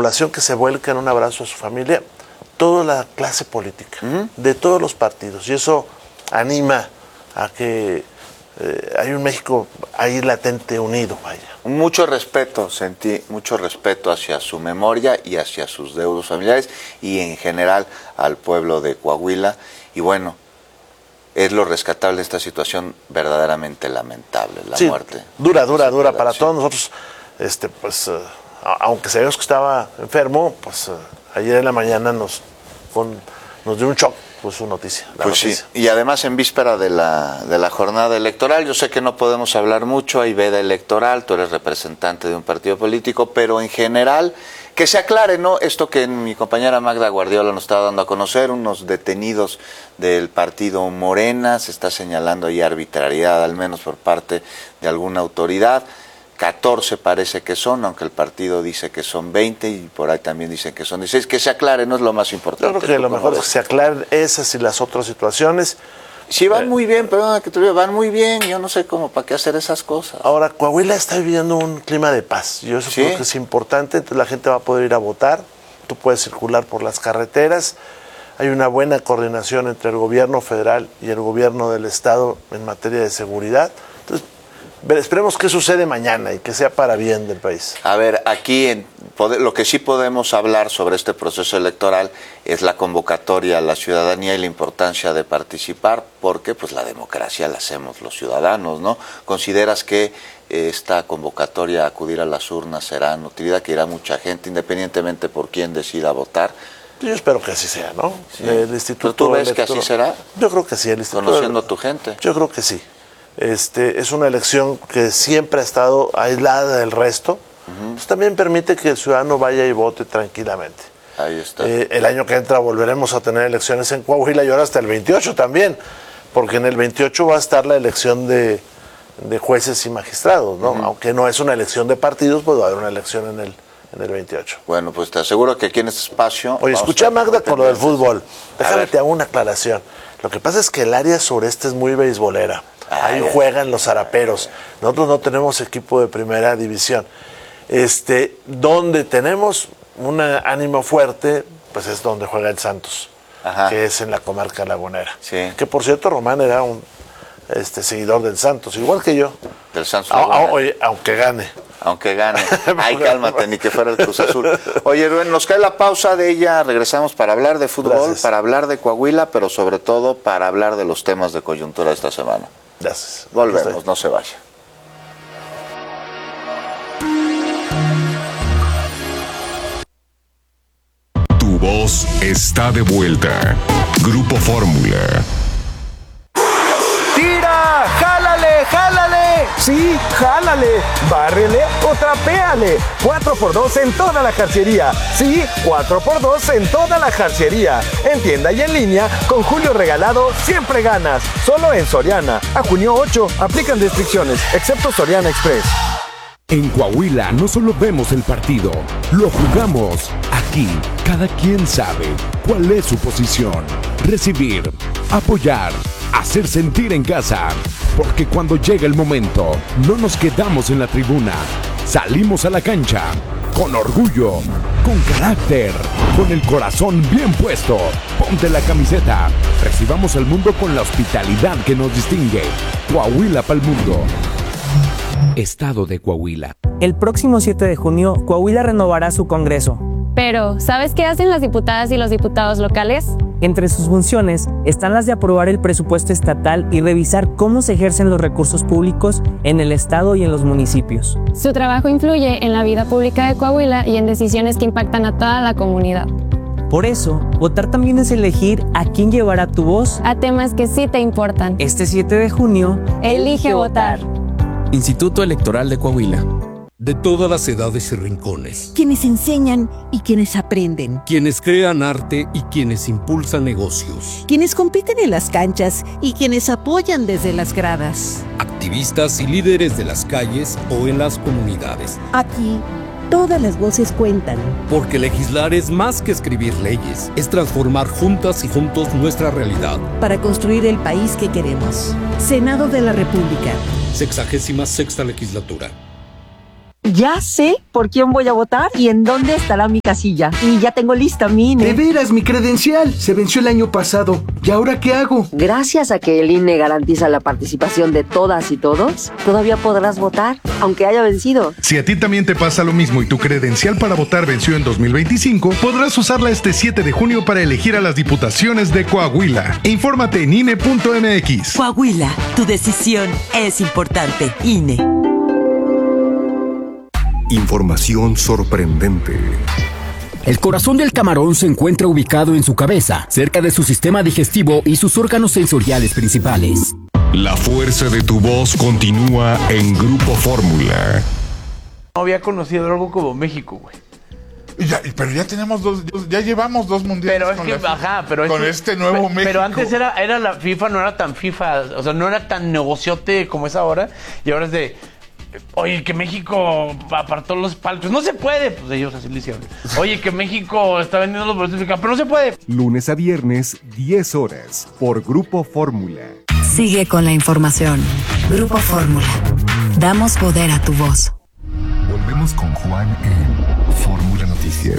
población que se vuelca en un abrazo a su familia, toda la clase política, de todos los partidos, y eso anima a que hay un México ahí latente, unido, vaya. Mucho respeto, sentí mucho respeto hacia su memoria y hacia sus deudos familiares y en general al pueblo de Coahuila. Y bueno, es lo rescatable de esta situación verdaderamente lamentable, la muerte. Dura para todos nosotros. Aunque sabíamos que estaba enfermo, pues ayer en la mañana nos dio un shock su noticia. Sí, y además en víspera de la jornada electoral, yo sé que no podemos hablar mucho, hay veda electoral, tú eres representante de un partido político, pero en general, que se aclare, ¿no? Esto que mi compañera Magda Guardiola nos estaba dando a conocer, unos detenidos del partido Morena, se está señalando ahí arbitrariedad, al menos por parte de alguna autoridad. 14 parece que son, aunque el partido dice que son 20 y por ahí también dicen que son 16. Que se aclare, no es lo más importante. Yo creo que lo mejor es que se aclaren esas y las otras situaciones. Sí, van muy bien, perdona que te diga, van muy bien, yo no sé cómo, para qué hacer esas cosas. Ahora, Coahuila está viviendo un clima de paz, yo eso creo que es importante, entonces la gente va a poder ir a votar, tú puedes circular por las carreteras, hay una buena coordinación entre el gobierno federal y el gobierno del estado en materia de seguridad, entonces esperemos qué sucede mañana y que sea para bien del país. A ver, aquí lo que sí podemos hablar sobre este proceso electoral es la convocatoria a la ciudadanía y la importancia de participar, porque pues la democracia la hacemos los ciudadanos, ¿no? ¿Consideras que esta convocatoria a acudir a las urnas será en utilidad, que irá mucha gente, independientemente por quién decida votar? Yo espero que así sea, ¿no? Sí. El Instituto ¿Pero tú ves que así será? Yo creo que sí. El Instituto Conociendo a tu gente. Yo creo que sí. Es una elección que siempre ha estado aislada del resto, pues también permite que el ciudadano vaya y vote tranquilamente. Ahí está. El año que entra volveremos a tener elecciones en Coahuila y ahora hasta el 28 también, porque en el 28 va a estar la elección de jueces y magistrados, ¿no? Aunque no es una elección de partidos, pues va a haber una elección en el 28. Bueno, pues te aseguro que aquí en este espacio... Oye, escuché a Magda con lo del fútbol. Déjame te hago una aclaración. Lo que pasa es que el área sureste es muy beisbolera. Ahí juegan los zaraperos. Nosotros no tenemos equipo de primera división. Donde tenemos un ánimo fuerte, pues es donde juega el Santos, que es en la comarca lagunera. Sí. Que por cierto, Román era un seguidor del Santos, igual que yo. Del Santos. Oye, aunque gane. Aunque gane. Ay, cálmate, ni que fuera el Cruz Azul. Oye, Rubén, nos cae la pausa de ella. Regresamos para hablar de fútbol, Gracias. Para hablar de Coahuila, pero sobre todo para hablar de los temas de coyuntura de esta semana. Gracias. Volvemos, no se vaya. Tu voz está de vuelta. Grupo Fórmula. ¡Tira! ¡Jálale! ¡Jálale! Sí, jálale, bárrele o trapéale. 4x2 en toda la jarcería. Sí, 4x2 en toda la jarcería. En tienda y en línea, con Julio Regalado siempre ganas. Solo en Soriana. A junio 8, aplican restricciones, excepto Soriana Express. En Coahuila no solo vemos el partido, lo jugamos. Aquí, cada quien sabe cuál es su posición. Recibir, apoyar, hacer sentir en casa. Porque cuando llega el momento, no nos quedamos en la tribuna. Salimos a la cancha, con orgullo, con carácter, con el corazón bien puesto. Ponte la camiseta. Recibamos al mundo con la hospitalidad que nos distingue. Coahuila pa'l mundo. Estado de Coahuila. El próximo 7 de junio, Coahuila renovará su Congreso. Pero, ¿sabes qué hacen las diputadas y los diputados locales? Entre sus funciones están las de aprobar el presupuesto estatal y revisar cómo se ejercen los recursos públicos en el estado y en los municipios. Su trabajo influye en la vida pública de Coahuila y en decisiones que impactan a toda la comunidad. Por eso, votar también es elegir a quién llevará tu voz a temas que sí te importan. Este 7 de junio, elige votar. Instituto Electoral de Coahuila. De todas las edades y rincones. Quienes enseñan y quienes aprenden. Quienes crean arte y quienes impulsan negocios. Quienes compiten en las canchas y quienes apoyan desde las gradas. Activistas y líderes de las calles o en las comunidades. Aquí, todas las voces cuentan. Porque legislar es más que escribir leyes. Es transformar juntas y juntos nuestra realidad. Para construir el país que queremos. Senado de la República. 66ª legislatura. Ya sé por quién voy a votar y en dónde estará mi casilla. Y ya tengo lista mi INE. De veras, mi credencial se venció el año pasado. ¿Y ahora qué hago? Gracias a que el INE garantiza la participación de todas y todos, todavía podrás votar, aunque haya vencido. Si a ti también te pasa lo mismo y tu credencial para votar venció en 2025, podrás usarla este 7 de junio para elegir a las diputaciones de Coahuila. Infórmate en INE.mx. Coahuila, tu decisión es importante. INE. Información sorprendente. El corazón del camarón se encuentra ubicado en su cabeza, cerca de su sistema digestivo y sus órganos sensoriales principales. La fuerza de tu voz continúa en Grupo Fórmula. No había conocido algo como México, güey. Pero ya tenemos ya llevamos 2 mundiales. Pero es que, pero con este nuevo México. Pero antes era la FIFA, no era tan FIFA, o sea, no era tan negociote como es ahora. Y ahora es de, oye, que México apartó los palcos. No se puede. Pues ellos así le hicieron. Oye, que México está vendiendo los boletos, pero no se puede. Lunes a viernes, 10 horas, por Grupo Fórmula. Sigue con la información. Grupo Fórmula. Damos poder a tu voz. Volvemos con Juan en Fórmula Noticias.